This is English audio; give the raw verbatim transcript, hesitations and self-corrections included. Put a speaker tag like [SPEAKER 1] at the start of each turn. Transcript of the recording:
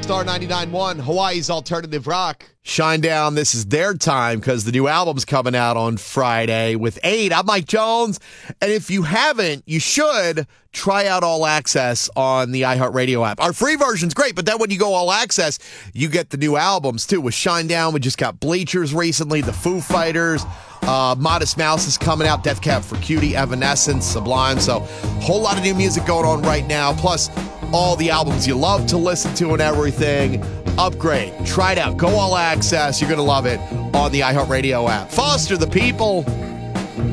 [SPEAKER 1] Star ninety-nine point one, Hawaii's Alternative Rock. Shinedown, this is their time because the new album's coming out on Friday with eight. I'm Mike Jones. And if you haven't, you should try out All Access on the iHeartRadio app. Our free version's great, but then when you go All Access, you get the new albums too. With Shinedown, we just got Bleachers recently, the Foo Fighters, uh, Modest Mouse is coming out, Death Cab for Cutie, Evanescence, Sublime. So whole lot of new music going on right now. Plus all the albums you love to listen to and everything. Upgrade. Try it out. Go All Access. You're going to love it on the iHeartRadio app. Foster the people.